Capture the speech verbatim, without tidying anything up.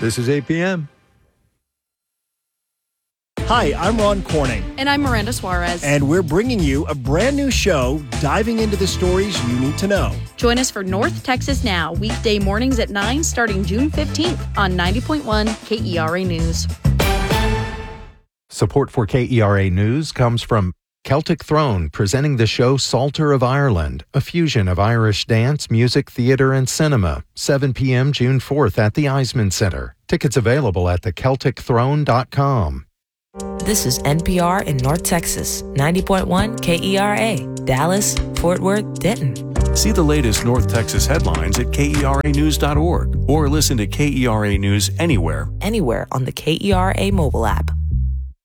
This is eight p.m. Hi, I'm Ron Corning. And I'm Miranda Suarez. And we're bringing you a brand new show diving into the stories you need to know. Join us for North Texas Now, weekday mornings at nine, starting June fifteenth on ninety point one K E R A News. Support for K E R A News comes from Celtic Throne, presenting the show Psalter of Ireland, a fusion of Irish dance, music, theater, and cinema. seven p.m. June fourth at the Eisman Center. Tickets available at the celtic throne dot com. This is N P R in North Texas, ninety point one K E R A, Dallas, Fort Worth, Denton. See the latest North Texas headlines at K E R A news dot org or listen to K E R A News anywhere. Anywhere on the K E R A mobile app.